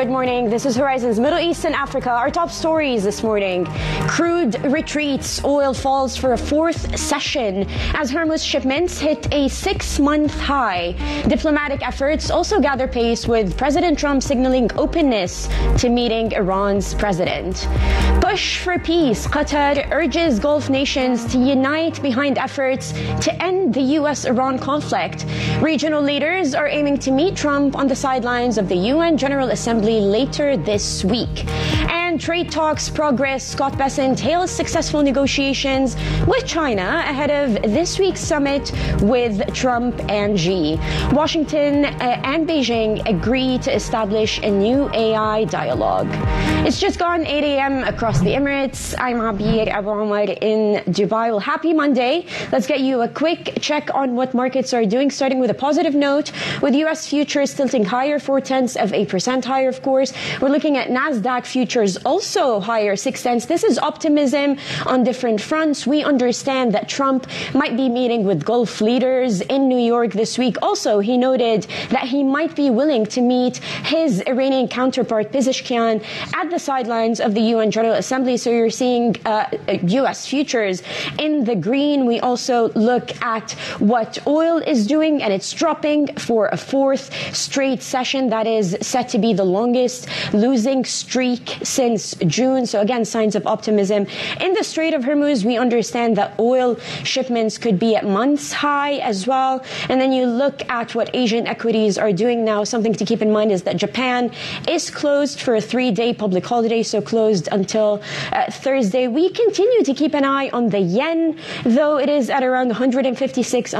Good morning. This is Horizon's Middle East and Africa. Our top stories this morning. Crude retreats, oil falls for a fourth session as Hormuz shipments hit a 6-month high. Diplomatic efforts also gather pace with President Trump signaling openness to meeting Iran's president. Push for peace. Qatar urges Gulf nations to unite behind efforts to end the U.S.-Iran conflict. Regional leaders are aiming to meet Trump on the sidelines of the UN General Assembly later this week. And trade talks progress. Scott Bessent hails successful negotiations with China ahead of this week's summit with Trump and Xi. Washington and Beijing agree to establish a new AI dialogue. It's just gone 8 a.m. across the Emirates. I'm Abir Abu Omar in Dubai. Well, happy Monday. Let's get you a quick check on what markets are doing, starting with a positive note, with U.S. futures tilting higher, 0.4% higher, of course. We're looking at NASDAQ futures also higher, 0.6. This is optimism on different fronts. We understand that Trump might be meeting with Gulf leaders in New York this week. Also, he noted that he might be willing to meet his Iranian counterpart, Pezeshkian, at the sidelines of the UN General Assembly. So you're seeing U.S. futures in the green. We also look at what oil is doing, and it's dropping for a fourth straight session. That is set to be the longest losing streak since June. So again, signs of optimism. In the Strait of Hormuz, we understand that oil shipments could be at months high as well. And then you look at what Asian equities are doing now. Something to keep in mind is that Japan is closed for a 3-day public holiday, so closed until Thursday. We continue to keep an eye on the yen, though it is at around 156,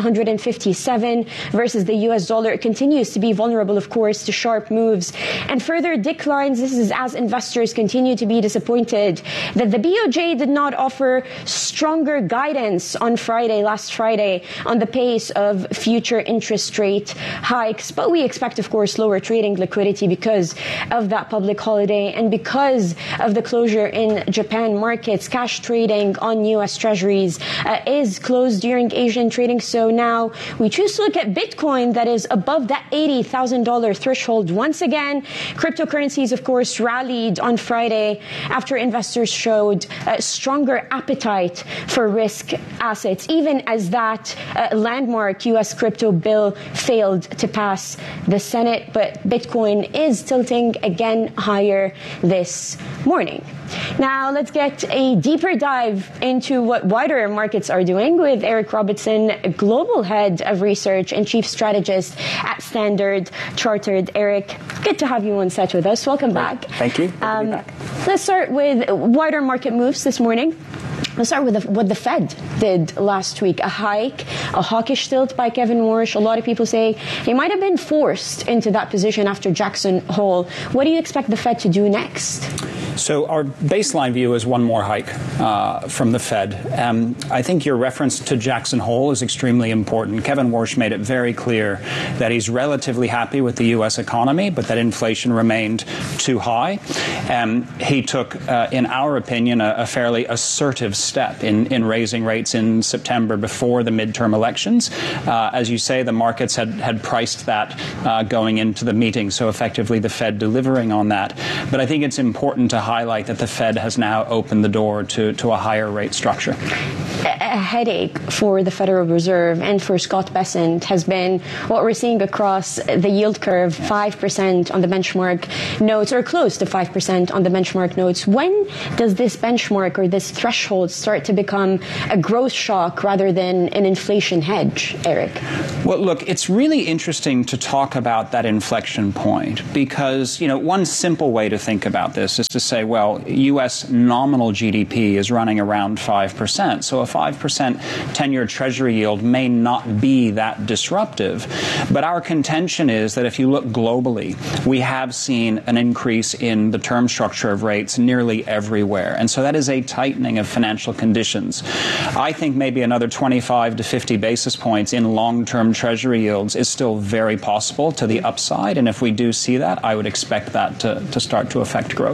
157 versus the US dollar. It continues to be vulnerable, of course, to sharp moves and further declines. This is as investors continue to be disappointed that the BOJ did not offer stronger guidance on last Friday, on the pace of future interest rate hikes. But we expect, of course, lower trading liquidity because of that public holiday and because of the closure in Japan markets. Cash trading on US Treasuries is closed during Asian trading. So now we choose to look at Bitcoin, that is above that $80,000 threshold once again. Cryptocurrencies, of course, rallied on Friday after investors showed stronger appetite for risk assets, even as that landmark U.S. crypto bill failed to pass the Senate. But Bitcoin is tilting again higher this morning. Now, let's get a deeper dive into what wider markets are doing with Eric Robertson, Global Head of Research and Chief Strategist at Standard Chartered. Eric, good to have you on set with us. Welcome back. Thank you. Good to be back. Let's start with wider market moves this morning. Let's start with what the Fed did last week. A hike, a hawkish tilt by Kevin Warsh. A lot of people say he might have been forced into that position after Jackson Hole. What do you expect the Fed to do next? So our baseline view is one more hike from the Fed. I think your reference to Jackson Hole is extremely important. Kevin Warsh made it very clear that he's relatively happy with the U.S. economy, but that inflation remained too high. He took, in our opinion, a fairly assertive step in raising rates in September before the midterm elections. As you say, the markets had priced that going into the meeting, so effectively the Fed delivering on that. But I think it's important to highlight that the Fed has now opened the door to a higher rate structure. A headache for the Federal Reserve and for Scott Bessent has been what we're seeing across the yield curve, 5% on the benchmark notes, or close to 5% on the benchmark notes. When does this benchmark or this threshold start to become a growth shock rather than an inflation hedge, Eric? Well, look, it's really interesting to talk about that inflection point because, one simple way to think about this is to say, well, U.S. nominal GDP is running around 5%. So a 5% 10-year Treasury yield may not be that disruptive. But our contention is that if you look globally, we have seen an increase in the term structure of rates nearly everywhere. And so that is a tightening of financial conditions. I think maybe another 25 to 50 basis points in long-term Treasury yields is still very possible to the upside. And if we do see that, I would expect that to start to affect growth.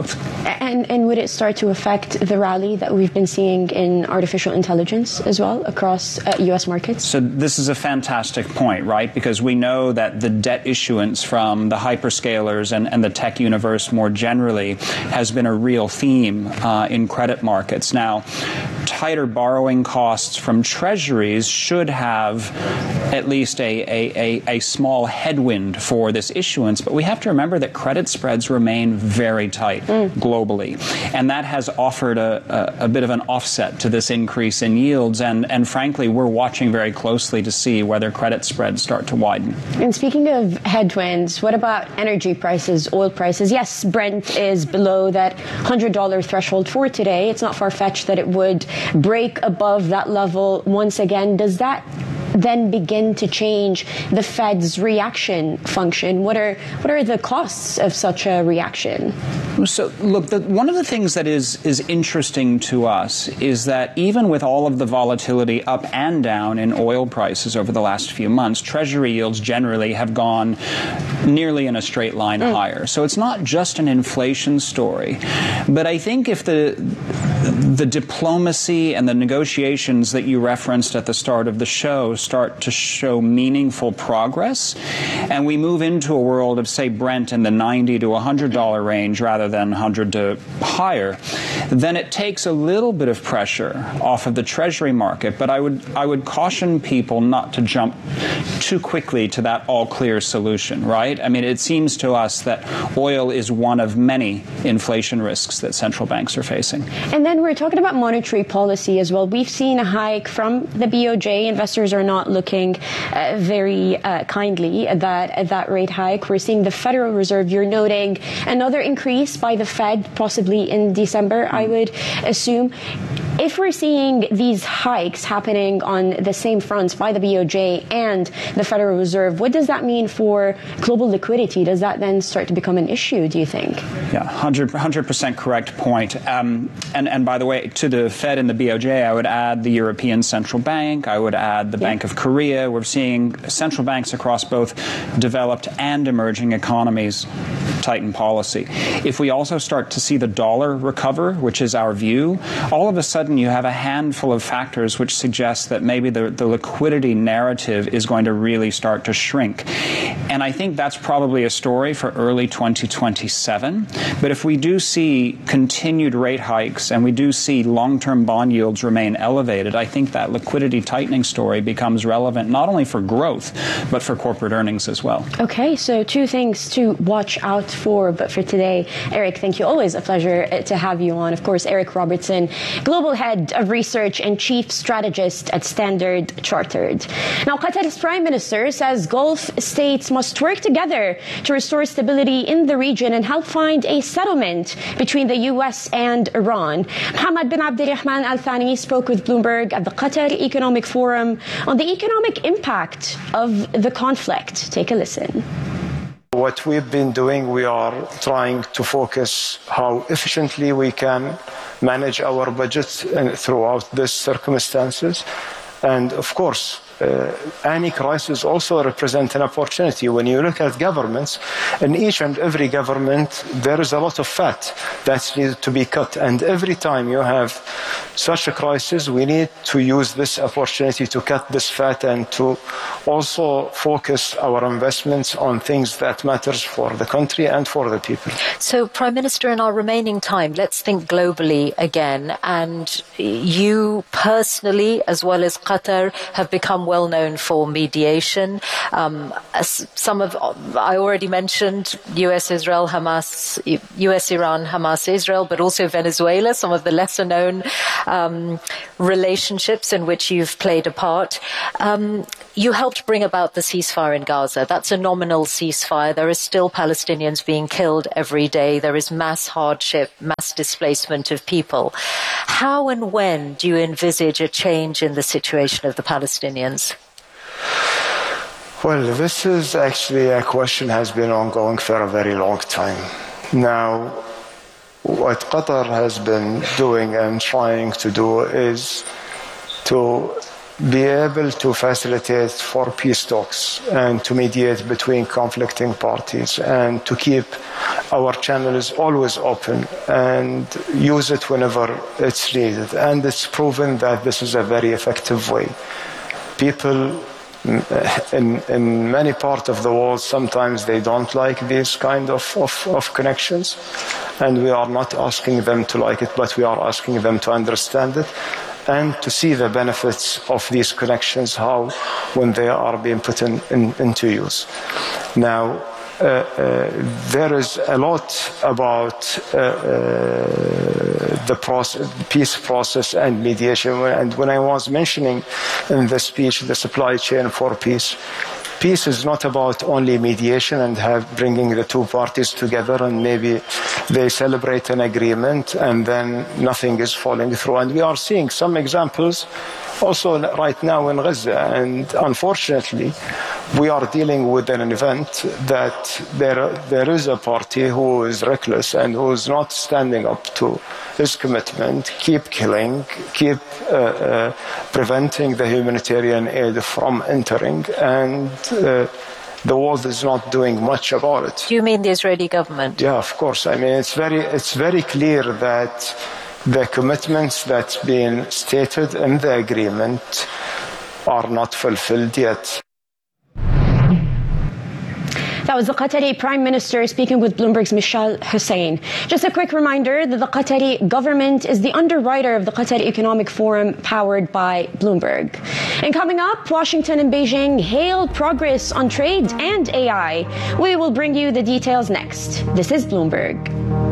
And would it start to affect the rally that we've been seeing in artificial intelligence as well across U.S. markets? So this is a fantastic point, right? Because we know that the debt issuance from the hyperscalers and the tech universe more generally has been a real theme in credit markets. Now, tighter borrowing costs from treasuries should have at least a small headwind for this issuance, but we have to remember that credit spreads remain very tight globally, and that has offered a bit of an offset to this increase in yields, and frankly, we're watching very closely to see whether credit spreads start to widen. And speaking of headwinds, what about energy prices, oil prices? Yes, Brent is below that $100 threshold for today. It's not far-fetched that it would break above that level once again. Does that then begin to change the Fed's reaction function? What are the costs of such a reaction? So, look, one of the things that is interesting to us is that even with all of the volatility up and down in oil prices over the last few months, Treasury yields generally have gone nearly in a straight line higher. So it's not just an inflation story. But I think if the diplomacy and the negotiations that you referenced at the start of the show start to show meaningful progress, and we move into a world of, say, Brent in the $90 to $100 range rather than 100 to higher, then it takes a little bit of pressure off of the Treasury market. But I would caution people not to jump too quickly to that all-clear solution, right? I mean, it seems to us that oil is one of many inflation risks that central banks are facing. And then we're talking about monetary policy as well. We've seen a hike from the BOJ. Investors are not looking very kindly at that rate hike. We're seeing the Federal Reserve, you're noting another increase by the Fed, possibly in December, I would assume. If we're seeing these hikes happening on the same fronts by the BOJ and the Federal Reserve, what does that mean for global liquidity? Does that then start to become an issue, do you think? Yeah, 100% correct point. And by the way, to the Fed and the BOJ, I would add the European Central Bank. I would add the Bank of Korea. We're seeing central banks across both developed and emerging economies tighten policy. If we also start to see the dollar recover, which is our view, all of a sudden you have a handful of factors which suggest that maybe the liquidity narrative is going to really start to shrink. And I think that's probably a story for early 2027. But if we do see continued rate hikes and we do see long-term bond yields remain elevated, I think that liquidity tightening story becomes relevant not only for growth, but for corporate earnings as well. Okay, so two things to watch out for. But for today, Eric, thank you. Always a pleasure to have you on. Of course, Eric Robertson, Global Head of Research and Chief Strategist at Standard Chartered. Now, Qatar's Prime Minister says Gulf states must work together to restore stability in the region and help find a settlement between the U.S. and Iran. Mohammed bin Abdulrahman Al Thani spoke with Bloomberg at the Qatar Economic Forum on the economic impact of the conflict. Take a listen. What we've been doing, we are trying to focus how efficiently we can manage our budget throughout these circumstances. And of course, any crisis also represents an opportunity. When you look at governments, in each and every government, there is a lot of fat that needs to be cut. And every time you have such a crisis, we need to use this opportunity to cut this fat and to also focus our investments on things that matters for the country and for the people. So, Prime Minister, in our remaining time, let's think globally again. And you personally, as well as Qatar, have become well known for mediation. I already mentioned US-Israel, Hamas, US-Iran, Hamas-Israel, but also Venezuela, some of the lesser known relationships in which you've played a part. You helped bring about the ceasefire in Gaza. That's a nominal ceasefire. There are still Palestinians being killed every day. There is mass hardship, mass displacement of people. How and when do you envisage a change in the situation of the Palestinians? Well, this is actually a question that has been ongoing for a very long time. Now, what Qatar has been doing and trying to do is to be able to facilitate for peace talks and to mediate between conflicting parties and to keep our channel is always open and use it whenever it's needed. And it's proven that this is a very effective way. People in many parts of the world, sometimes they don't like these kind of connections, and we are not asking them to like it, but we are asking them to understand it and to see the benefits of these connections, how when they are being put into use. Now, there is a lot about the peace process and mediation. And when I was mentioning in the speech the supply chain for peace, peace is not about only mediation and bringing the two parties together and maybe they celebrate an agreement and then nothing is falling through. And we are seeing some examples also right now in Gaza. And unfortunately, we are dealing with an event that there is a party who is reckless and who is not standing up to his commitment, keep killing, keep preventing the humanitarian aid from entering, and the world is not doing much about it. Do you mean the Israeli government? Yeah, of course. I mean, it's very clear that the commitments that's been stated in the agreement are not fulfilled yet. That was the Qatari Prime Minister speaking with Bloomberg's Michel Hussein. Just a quick reminder that the Qatari government is the underwriter of the Qatari Economic Forum powered by Bloomberg. And coming up, Washington and Beijing hail progress on trade and AI. We will bring you the details next. This is Bloomberg.